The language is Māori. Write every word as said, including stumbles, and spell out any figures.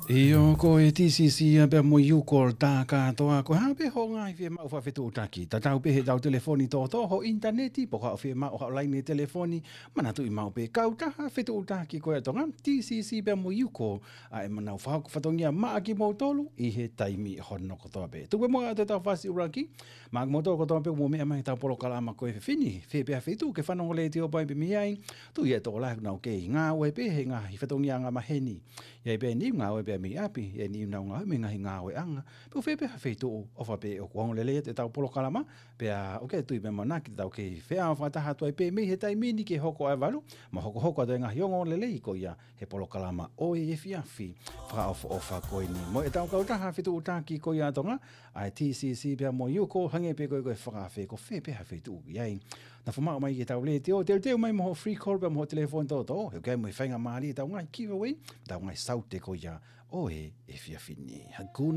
Io ko e tisi si pe mo yu ko ta ka to ko ha pe ho ngai fe ma fa fe tu ta ki ta tau pe he tau telefoni to to ho interneti po ka fe ma o line telefoni mana tu i ma pe ka ta ha fe tu ta ki ko e tonga tisi si pe mo yu ko ai mana fa fa tongia ma ki mo tolu i he taimi hono ko to pe tu pe mo te ta fa si uraki ma mo to ko to pe mo me mai ta polo kala ma ko e fini fe pe fe tu ke fa no le ti o pa pe mi ai tu ye to la na ke nga we pe he nga i fe tongia nga ma heni ye pe ni nga we pe mi api e ni na nga me nga nga we anga pe fe pe fe tu o fa pe o ko le le te ta polo kala ma pe a o ke tu pe mana ki ta ke fe a fa ta ha tu pe me he tai mini ke hoko ai valu ma hoko hoko de nga yongo le le ko ya he polo kala ma o e fi afi fa of of ko ni mo e ta ko ta ha fe tu ta ki ko ya tonga ai T C C pe mo yu ko hange pe ko ko fa fe ko fe pe ha fe tu ya na fuma mai ke ta le te o te te mai mo free call pe mo telefone to to he ke mo fenga mali ta ngai ki we ta ngai saute ko ya o e e fi fini hakuna